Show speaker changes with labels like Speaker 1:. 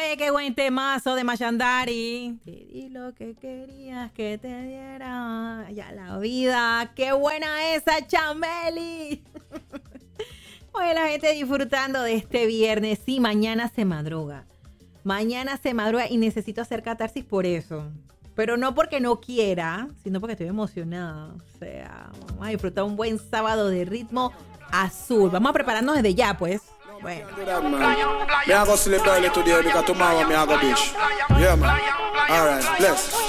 Speaker 1: qué buen temazo de Machandari. Te di lo que querías que te diera. Ya la vida. Qué buena esa, Chameli. Oye, la gente disfrutando de este viernes. Sí, mañana se madruga. Mañana se madruga y necesito hacer catarsis por eso. Pero no porque no quiera, sino porque estoy emocionada. O sea, vamos a disfrutar un buen sábado de ritmo azul. Vamos a prepararnos desde ya, pues. Bueno.
Speaker 2: Me hago sleep early today because tomorrow me hago beach. Yeah, man. All right, bless.